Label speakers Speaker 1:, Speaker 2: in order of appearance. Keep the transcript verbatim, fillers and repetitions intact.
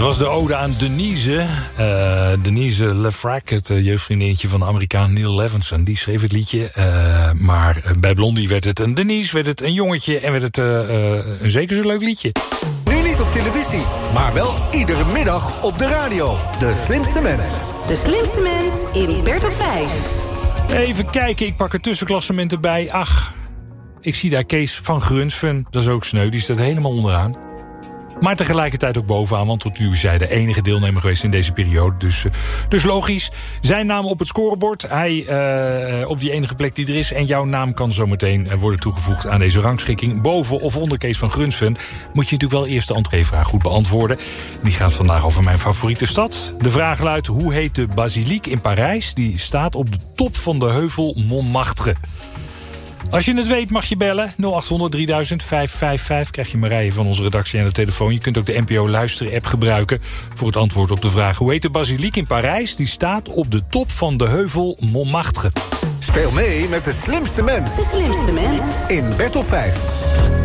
Speaker 1: was de ode aan Denise. Uh, Denise LeFrak, het uh, jeugdvriendinnetje van de Amerikaan Neil Levinson. Die schreef het liedje. Uh, maar bij Blondie werd het een Denise, werd het een jongetje en werd het uh, uh, een zeker zo leuk liedje.
Speaker 2: Nu niet op televisie, maar wel iedere middag op de radio. De slimste mens.
Speaker 3: De slimste mens in Bert op vijf.
Speaker 1: Even kijken, ik pak er tussenklassement erbij. Ach, ik zie daar Kees van Grunsven. Dat is ook sneu, die staat helemaal onderaan. Maar tegelijkertijd ook bovenaan, want tot nu is hij de enige deelnemer geweest in deze periode. Dus, dus logisch. Zijn naam op het scorebord. Hij uh, op die enige plek die er is. En jouw naam kan zometeen worden toegevoegd aan deze rangschikking. Boven of onder Kees van Grunsven moet je natuurlijk wel eerst de entreevraag goed beantwoorden. Die gaat vandaag over mijn favoriete stad. De vraag luidt, hoe heet de basiliek in Parijs? Die staat op de top van de heuvel Montmartre. Als je het weet mag je bellen. nul acht honderd drieduizend vijfhonderdvijfenvijftig krijg je Marije van onze redactie aan de telefoon. Je kunt ook de N P O Luister-app gebruiken voor het antwoord op de vraag. Hoe heet de basiliek in Parijs? Die staat op de top van de heuvel Montmartre.
Speaker 2: Speel mee met de slimste mens.
Speaker 3: De slimste mens.
Speaker 2: In Bert op vijf.